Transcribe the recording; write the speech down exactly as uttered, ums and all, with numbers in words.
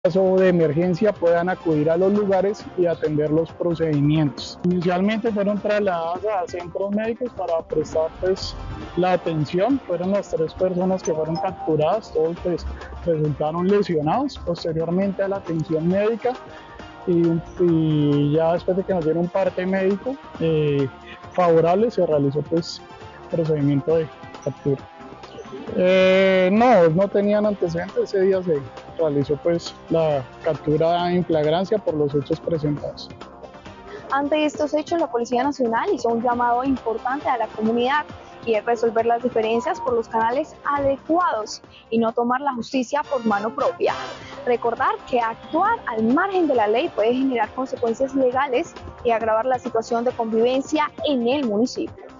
caso de emergencia puedan acudir a los lugares y atender los procedimientos. Inicialmente fueron trasladadas a centros médicos para prestar pues la atención. Fueron las tres personas que fueron capturadas, todos pues resultaron lesionados. Posteriormente a la atención médica y, y ya después de que nos dieron un parte médico eh, favorable, se realizó pues procedimiento de captura. Eh, no, no tenían antecedentes. Ese día se realizó pues la captura en flagrancia por los hechos presentados. Ante estos hechos, la Policía Nacional hizo un llamado importante a la comunidad y es resolver las diferencias por los canales adecuados y no tomar la justicia por mano propia. Recordar que actuar al margen de la ley puede generar consecuencias legales y agravar la situación de convivencia en el municipio.